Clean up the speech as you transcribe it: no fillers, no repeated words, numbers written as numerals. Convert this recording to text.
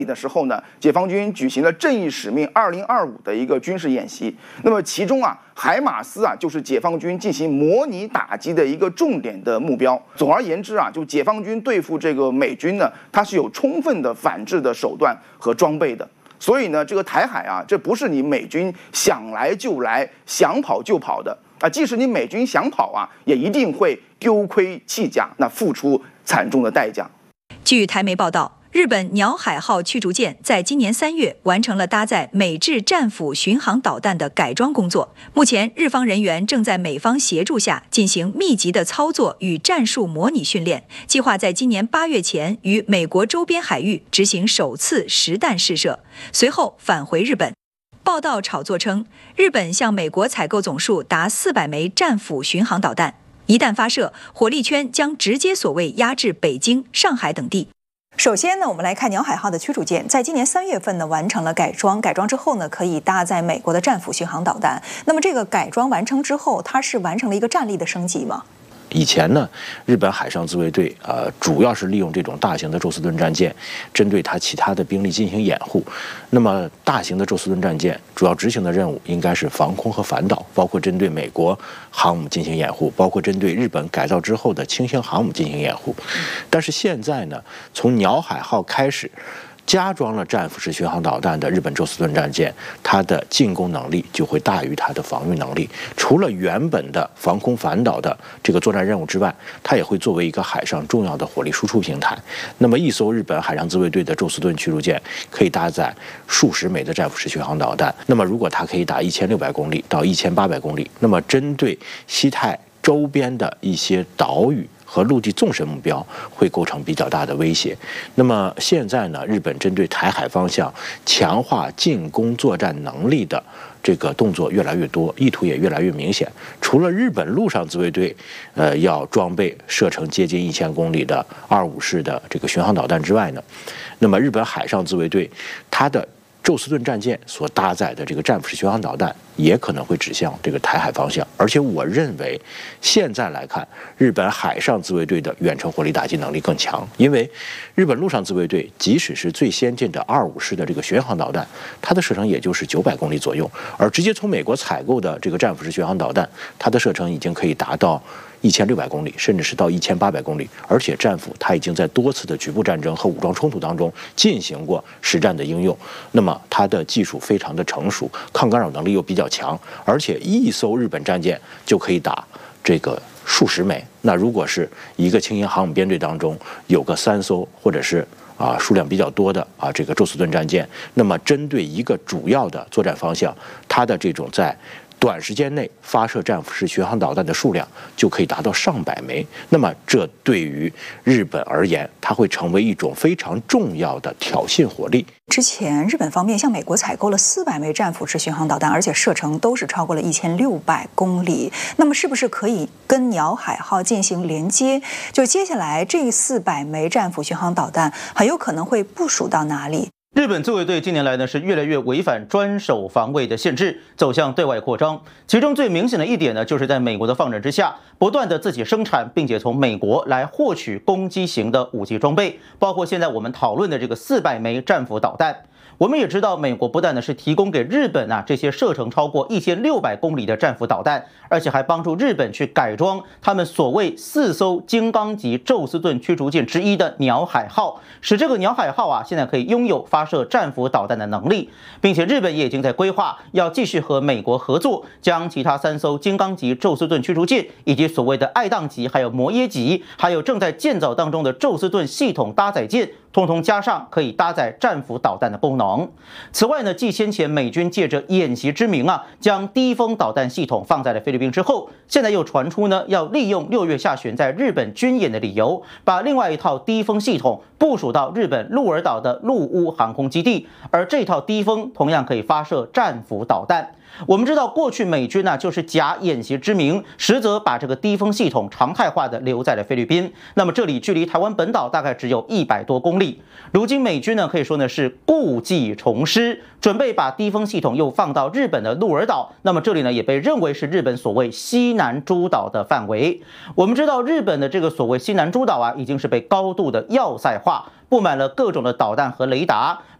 的时候呢，解放军举行了正义使命2025的一个军事演习。那么其中啊，海马斯啊就是解放军进行模拟打击的一个重点的目标。总而言之啊，就解放军对付这个美军呢，它是有充分的反制的手段和装备的。所以呢，这个台海啊，这不是你美军想来就来、想跑就跑的啊。即使你美军想跑啊，也一定会丢盔弃甲，那付出惨重的代价。 据台媒报道，日本鸟海号驱逐舰在今年3月完成了搭载美制战斧巡航导弹的改装工作。目前，日方人员正在美方协助下进行密集的操作与战术模拟训练，计划在今年8月前于美国周边海域执行首次实弹试射，随后返回日本。报道炒作称，日本向美国采购总数达400枚战斧巡航导弹，一旦发射，火力圈将直接所谓压制北京、上海等地。首先呢，我们来看鸟海号的驱逐舰，在今年3月份呢完成了改装，改装之后呢可以搭载美国的战斧巡航导弹。那么这个改装完成之后，它是完成了一个战力的升级吗？ 以前呢，日本海上自卫队主要是利用这种大型的宙斯盾战舰，针对它其他的兵力进行掩护。那么大型的宙斯盾战舰主要执行的任务应该是防空和反导，包括针对美国航母进行掩护，包括针对日本改造之后的轻型航母进行掩护。但是现在呢，从鸟海号开始，加装了战斧式巡航导弹的日本宙斯盾战舰，它的进攻能力就会大于它的防御能力。除了原本的防空反导的这个作战任务之外，它也会作为一个海上重要的火力输出平台。那么一艘日本海上自卫队的宙斯盾驱逐舰可以搭载数十枚的战斧式巡航导弹。那么如果它可以打1600公里到1800公里，那么针对西太周边的一些岛屿和陆地纵深目标会构成比较大的威胁。那么现在呢，日本针对台海方向强化进攻作战能力的这个动作越来越多，意图也越来越明显。除了日本陆上自卫队要装备射程接近1000公里的25式的这个巡航导弹之外呢，那么日本海上自卫队它的宙斯盾战舰所搭载的这个战斧式巡航导弹也可能会指向这个台海方向。而且我认为现在来看，日本海上自卫队的远程火力打击能力更强，因为日本陆上自卫队即使是最先进的25式的这个巡航导弹，它的射程也就是900公里左右，而直接从美国采购的这个战斧式巡航导弹，它的射程已经可以达到1600公里，甚至是到1800公里。而且战斧它已经在多次的局部战争和武装冲突当中进行过实战的应用，那么它的技术非常的成熟，抗干扰能力又比较强，而且一艘日本战舰就可以打这个数十枚。那如果是一个轻型航母编队当中有个3艘或者是数量比较多的这个宙斯盾战舰，那么针对一个主要的作战方向，它的这种在短时间内发射战斧式巡航导弹的数量就可以达到上百枚。那么这对于日本而言，它会成为一种非常重要的挑衅火力。 之前日本方面向美国采购了400枚战斧式巡航导弹，而且射程都是超过了1600公里。那么是不是可以跟鸟海号进行连接？就接下来这400枚战斧巡航导弹很有可能会部署到哪里？ 日本自卫队近年来呢是越来越违反专守防卫的限制，走向对外扩张。其中最明显的一点呢，就是在美国的放任之下，不断的自己生产，并且从美国来获取攻击型的武器装备，包括现在我们讨论的这个400枚战斧导弹。我们也知道，美国不但是提供给日本这些射程超过1600公里的战斧导弹，而且还帮助日本去改装他们所谓4艘金刚级宙斯盾驱逐舰之一的鸟海号，使这个鸟海号现在可以拥有发射战斧导弹的能力，并且日本也已经在规划要继续和美国合作，将其他3艘金刚级宙斯盾驱逐舰以及所谓的爱宕级、还有摩耶级，还有正在建造当中的宙斯盾系统搭载舰，通通加上可以搭载战斧导弹的功能。此外呢，继先前美军借着演习之名将低风导弹系统放在了菲律宾之后，现在又传出呢要利用6月下旬在日本军演的理由，把另外一套低风系统部署到日本鹿儿岛的陆屋航空基地，而这套低风同样可以发射战斧导弹。我们知道，过去美军就是假演习之名，实则把这个低风系统常态化的留在了菲律宾。那么这里距离台湾本岛大概只有100多公里。如今美军可以说是故技重施，准备把低风系统又放到日本的鹿儿岛。那么这里也被认为是日本所谓西南诸岛的范围。我们知道，日本的这个所谓西南诸岛已经是被高度的要塞化。 布满了各种的导弹和雷达。